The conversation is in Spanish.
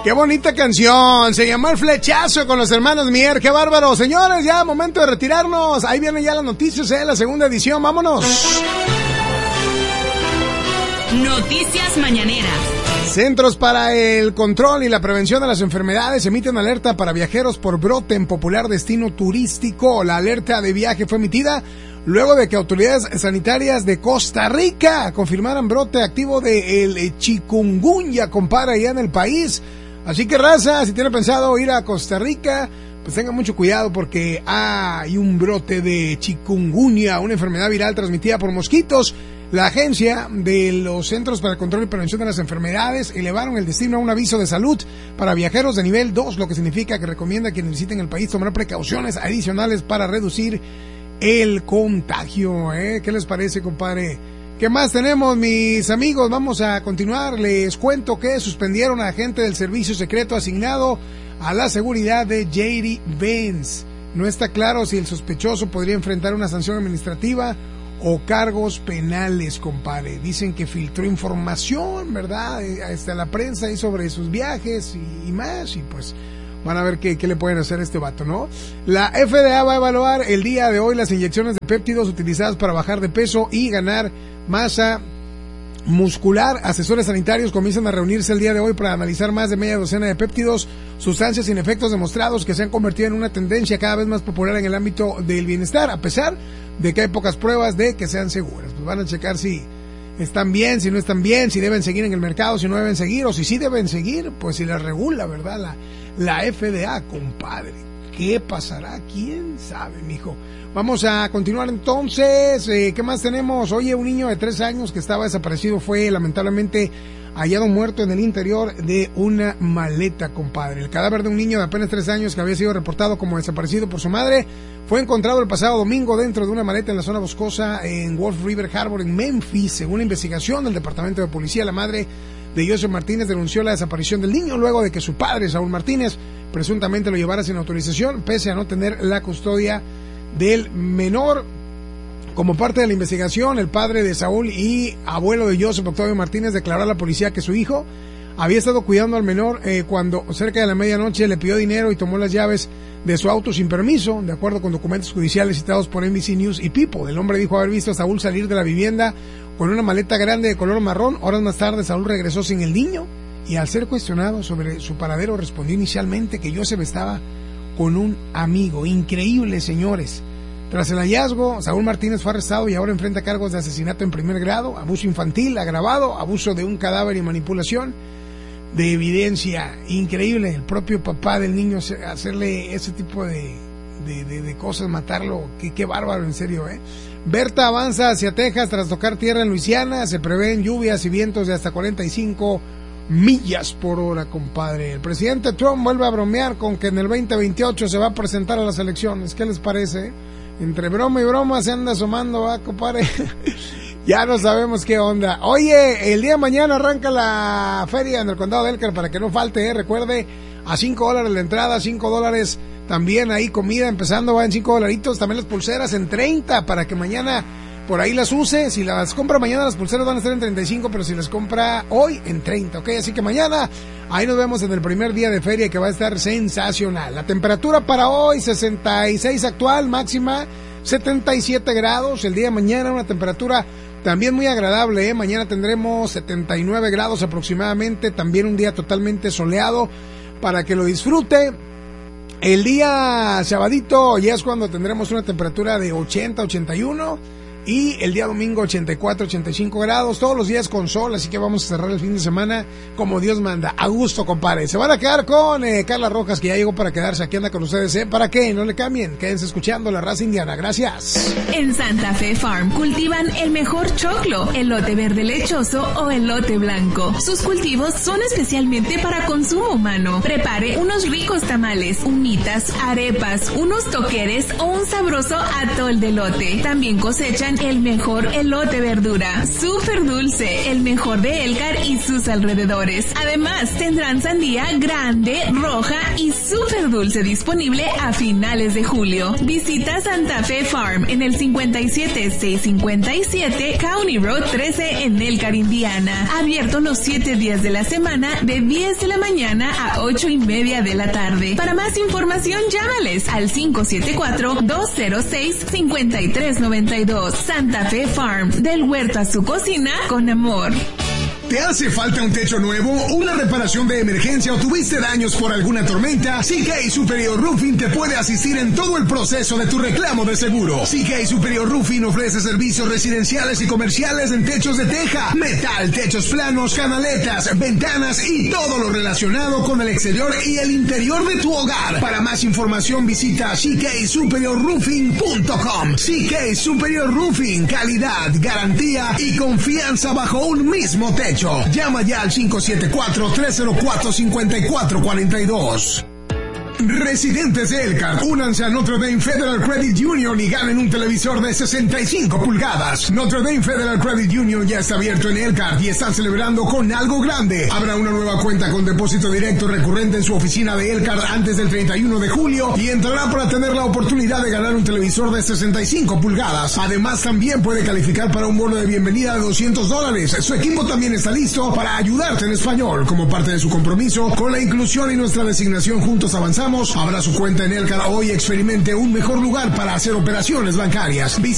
Qué bonita canción, se llama El Flechazo con los hermanos Mier, qué bárbaro. Señores, ya momento de retirarnos, ahí vienen ya las noticias, la segunda edición, vámonos. Noticias mañaneras. Centros para el Control y la Prevención de las Enfermedades emiten alerta para viajeros por brote en popular destino turístico. La alerta de viaje fue emitida luego de que autoridades sanitarias de Costa Rica confirmaran brote activo de el chikungunya, compadre, allá en el país. Así que, raza, si tiene pensado ir a Costa Rica, pues tengan mucho cuidado porque hay un brote de chikungunya, una enfermedad viral transmitida por mosquitos. La agencia de los Centros para el Control y Prevención de las Enfermedades elevaron el destino a un aviso de salud para viajeros de nivel 2, lo que significa que recomienda a quienes visiten el país tomar precauciones adicionales para reducir el contagio. ¿Qué les parece, compadre? ¿Qué más tenemos, mis amigos? Vamos a continuar. Les cuento que suspendieron a agente del servicio secreto asignado a la seguridad de J.D. Vance. No está claro si el sospechoso podría enfrentar una sanción administrativa o cargos penales, compadre. Dicen que filtró información, ¿verdad?, a la prensa y sobre sus viajes y más, y pues van a ver qué le pueden hacer a este vato, ¿no? La FDA va a evaluar el día de hoy las inyecciones de péptidos utilizadas para bajar de peso y ganar masa muscular. Asesores sanitarios comienzan a reunirse el día de hoy para analizar más de media docena de péptidos, sustancias sin efectos demostrados que se han convertido en una tendencia cada vez más popular en el ámbito del bienestar, a pesar de que hay pocas pruebas de que sean seguras. Pues van a checar si están bien, si no están bien, si deben seguir en el mercado, si no deben seguir, o si sí deben seguir, pues si las regula, ¿verdad?, la FDA, compadre. ¿Qué pasará? ¿Quién sabe, mijo? Vamos a continuar entonces. ¿Qué más tenemos? Oye, un niño de 3 años que estaba desaparecido fue lamentablemente hallado muerto en el interior de una maleta, compadre. El cadáver de un niño de apenas 3 años que había sido reportado como desaparecido por su madre fue encontrado el pasado domingo dentro de una maleta en la zona boscosa en Wolf River Harbor, en Memphis. Según la investigación del departamento de policía, la madre de Joseph Martínez denunció la desaparición del niño luego de que su padre, Saúl Martínez, presuntamente lo llevara sin autorización, pese a no tener la custodia del menor. Como parte de la investigación, el padre de Saúl y abuelo de Joseph, Octavio Martínez, declaró a la policía que su hijo había estado cuidando al menor cuando cerca de la medianoche le pidió dinero y tomó las llaves de su auto sin permiso, de acuerdo con documentos judiciales citados por NBC News y People. El hombre dijo haber visto a Saúl salir de la vivienda con una maleta grande de color marrón. Horas más tarde, Saúl regresó sin el niño y, al ser cuestionado sobre su paradero, respondió inicialmente que Joseph estaba con un amigo. Increíble, señores. Tras el hallazgo, Saúl Martínez fue arrestado y ahora enfrenta cargos de asesinato en primer grado, abuso infantil agravado, abuso de un cadáver y manipulación de evidencia. Increíble, el propio papá del niño hacerle ese tipo de cosas, matarlo. Qué bárbaro, en serio, Berta avanza hacia Texas tras tocar tierra en Luisiana. Se prevén lluvias y vientos de hasta 45 millas por hora, compadre. El presidente Trump vuelve a bromear con que en el 2028 se va a presentar a las elecciones. ¿Qué les parece? Entre broma y broma se anda asomando, compadre. Ya no sabemos qué onda. Oye, el día de mañana arranca la feria en el condado de Elkhart, para que no falte, recuerde, a $5 la entrada, $5 también ahí comida, empezando va en $5, también las pulseras en 30, para que mañana por ahí las use. Si las compra mañana, las pulseras van a estar en 35, pero si las compra hoy, en 30, ¿ok? Así que mañana, ahí nos vemos en el primer día de feria, que va a estar sensacional. La temperatura para hoy, 66 actual, máxima 77 grados. El día de mañana, una temperatura también muy agradable, Mañana tendremos 79 grados aproximadamente, también un día totalmente soleado, para que lo disfrute. El día sabadito ya es cuando tendremos una temperatura de 80, 81, y el día domingo 84, 85 grados, todos los días con sol, así que vamos a cerrar el fin de semana como Dios manda. A gusto, compadre. Se van a quedar con Carla Rojas, que ya llegó para quedarse. Aquí anda con ustedes, ¿Para qué? No le cambien, quédense escuchando La Raza Indiana. Gracias. En Santa Fe Farm cultivan el mejor choclo, elote verde lechoso o elote blanco. Sus cultivos son especialmente para consumo humano. Prepare unos ricos tamales, humitas, arepas, unos toqueres o un sabroso atol de elote. También cosechan tendrán el mejor elote verdura, súper dulce, el mejor de Elkhart y sus alrededores. Además, tendrán sandía grande, roja y súper dulce disponible a finales de julio. Visita Santa Fe Farm en el 57657 County Road 13 en Elkhart, Indiana. Abierto los 7 días de la semana de 10 de la mañana a 8:30 de la tarde. Para más información, llámales al 574-206-5392. Santa Fe Farm, del huerto a su cocina con amor. ¿Te hace falta un techo nuevo, una reparación de emergencia o tuviste daños por alguna tormenta? CK Superior Roofing te puede asistir en todo el proceso de tu reclamo de seguro. CK Superior Roofing ofrece servicios residenciales y comerciales en techos de teja, metal, techos planos, canaletas, ventanas y todo lo relacionado con el exterior y el interior de tu hogar. Para más información visita cksuperiorroofing.com. CK Superior Roofing, calidad, garantía y confianza bajo un mismo techo. Llama ya al 574-304-5442. Residentes de Elkhart, únanse a Notre Dame Federal Credit Union y ganen un televisor de 65 pulgadas. Notre Dame Federal Credit Union ya está abierto en Elkhart y están celebrando con algo grande. Habrá una nueva cuenta con depósito directo recurrente en su oficina de Elkhart antes del 31 de julio y entrará para tener la oportunidad de ganar un televisor de 65 pulgadas. Además, también puede calificar para un bono de bienvenida de $200. Su equipo también está listo para ayudarte en español como parte de su compromiso con la inclusión y nuestra designación Juntos Avanzamos. Abra su cuenta en Elkhart hoy y experimente un mejor lugar para hacer operaciones bancarias.